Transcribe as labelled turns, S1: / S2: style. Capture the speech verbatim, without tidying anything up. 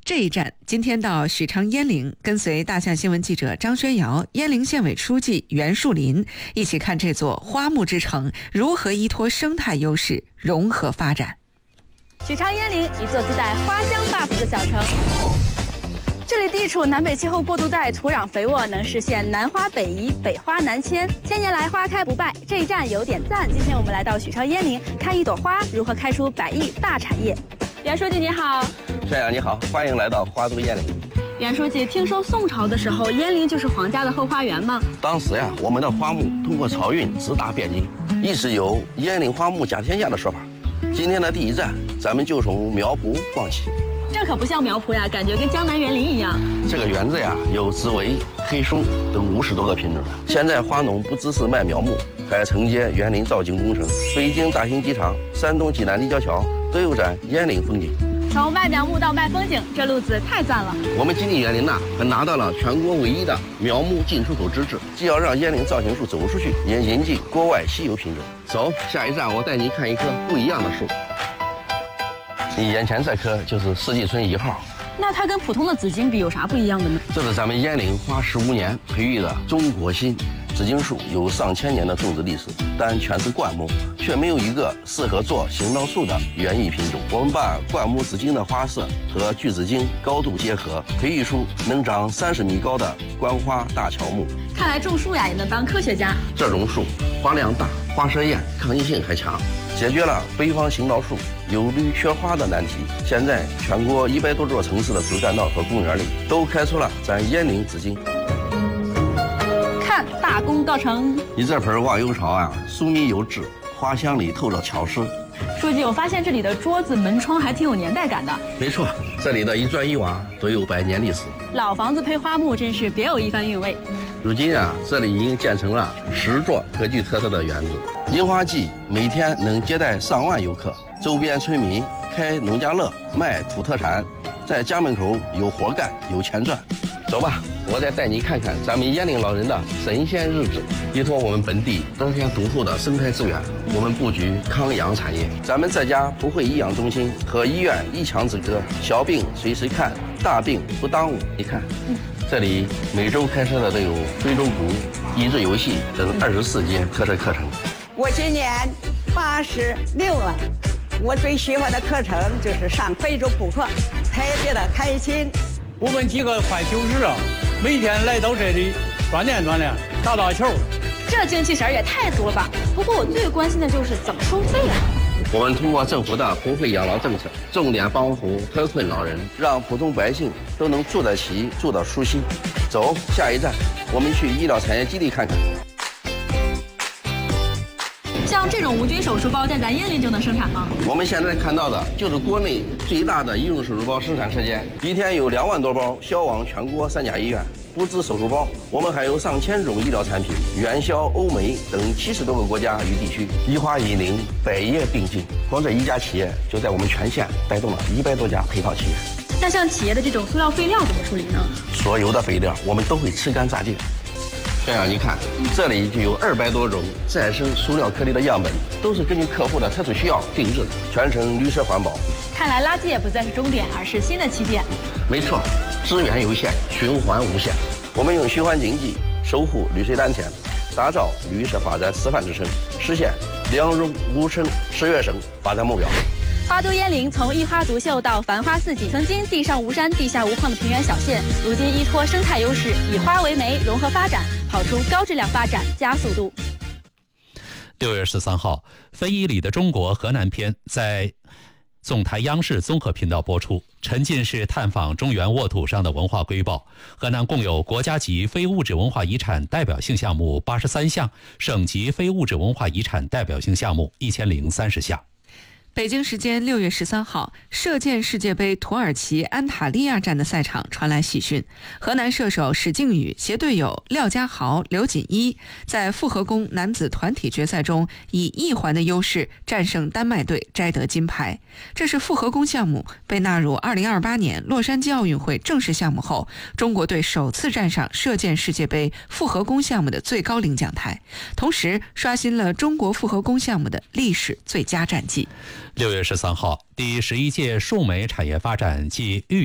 S1: 这一站今天到许昌鄢陵，跟随大象新闻记者张宣瑶、鄢陵县委书记袁树林一起看这座花木之城如何依托生态优势融合发展。
S2: 许昌鄢陵，一座自带花香 buff 的小城。这里地处南北气候过渡带，土壤肥沃，能实现南花北移、北花南迁。千年来花开不败，这一站有点赞。今天我们来到许昌鄢陵，看一朵花如何开出百亿大产业。袁书记你好。
S3: 宣阳你好，欢迎来到花都鄢陵。
S2: 袁书记，听说宋朝的时候，鄢陵就是皇家的后花园吗？
S3: 当时呀，我们的花木通过漕运直达汴京，一直有鄢陵花木甲天下的说法。今天的第一站，咱们就从苗圃逛起。
S2: 这可不像苗圃呀，感觉跟江南园林一样。
S3: 这个园子呀，有紫薇、黑松等五十多个品种。现在花农不只是卖苗木，还承接园林造景工程。北京大型机场、山东济南立交桥都有展鄢陵风景。
S2: 从卖苗木到卖风景，这路子太赞了。
S3: 我们吉林园林呐，还拿到了全国唯一的苗木进出口资质。既要让鄢陵造型树走出去，也引进国外稀有品种。走，下一站我带你看一棵不一样的树。你眼前这棵就是四季春一号。
S2: 那它跟普通的紫荆比有啥不一样的呢？
S3: 这是咱们鄢陵花十五年培育的中国新紫荆树，有上千年的种植历史，但全是灌木，却没有一个适合做行道树的园艺品种。我们把灌木紫荆的花色和巨紫荆高度结合，培育出能长三十米高的观花大乔木。
S2: 看来种树呀也能当科学家。
S3: 这种树花量大，花色艳，抗逆性还强，解决了北方行道树有绿缺花的难题。现在全国一百多座城市的主干道和公园里都开出了咱鄢陵紫荆。
S2: 看大功告成！
S3: 你这盆忘忧草啊，疏密有致，花香里透着巧思。
S2: 书记，我发现这里的桌子、门窗还挺有年代感的。
S3: 没错，这里的一砖一瓦都有百年历史。
S2: 老房子配花木，真是别有一番韵味。
S3: 如今啊，这里已经建成了十座各具特色的园子。樱花季每天能接待上万游客，周边村民开农家乐，卖土特产，在家门口有活干，有钱赚。走吧，我再带你看看咱们鄢陵老人的神仙日子。依托我们本地得天独厚的生态资源，我们布局康养产业。咱们这家普惠医养中心和医院一墙之隔，小病随时看，大病不耽误。你看，嗯、这里每周开设的都有非洲鼓、益智游戏等二十四节特色课程。
S4: 我今年八十六了，我最喜欢的课程就是上非洲鼓课，特别的开心。
S5: 我们几个快九十了，每天来到这里锻炼锻炼，打打球。
S2: 这精气神也太足了吧！不过我最关心的就是怎么收费啊？
S3: 我们通过政府的普惠养老政策，重点帮扶特困老人，让普通百姓都能住得起、住得舒心。走，下一站，我们去医疗产业基地看看。
S2: 像这种无菌手术包在咱鄢陵就能生产吗？
S3: 我们现在看到的就是国内最大的医用手术包生产车间，一天有两万多包销往全国三甲医院。不止手术包，我们还有上千种医疗产品，远销欧美等七十多个国家与地区。医华医陵，百业并进，光这一家企业就在我们全县带动了一百多家配套企业。
S2: 那像企业的这种塑料废料怎么处理呢？
S3: 所有的废料我们都会吃干榨净。这样你看，这里就有二百多种再生塑料颗粒的样本，都是根据客户的特殊需要定制的，全程绿色环保。
S2: 看来垃圾也不再是终点，而是新的起点。
S3: 没错，资源有限，循环无限。我们用循环经济守护绿水蓝天，打造绿色发展示范之城，实现两融五成十月生发展目标。
S2: 花都鄢陵从一花独秀到繁花似锦，曾经地上无山、地下无矿的平原小县，如今依托生态优势，以花为媒，融合发展，跑出高质量发展加速度。
S6: 六月十三号，非遗里的中国河南篇在总台央视综合频道播出，沉浸式探访中原沃土上的文化瑰宝。河南共有国家级非物质文化遗产代表性项目八十三项，省级非物质文化遗产代表性项目一千零三十项。
S1: 北京时间六月十三号，射箭世界杯土耳其安塔利亚站的赛场传来喜讯，河南射手史靖宇携队友廖家豪、刘锦一在复合弓男子团体决赛中以一环的优势战胜丹麦队，摘得金牌。这是复合弓项目被纳入二零二八年洛杉矶奥运会正式项目后，中国队首次站上射箭世界杯复合弓项目的最高领奖台，同时刷新了中国复合弓项目的历史最佳战绩。
S6: 六月十三号，第十一届数媒产业发展暨育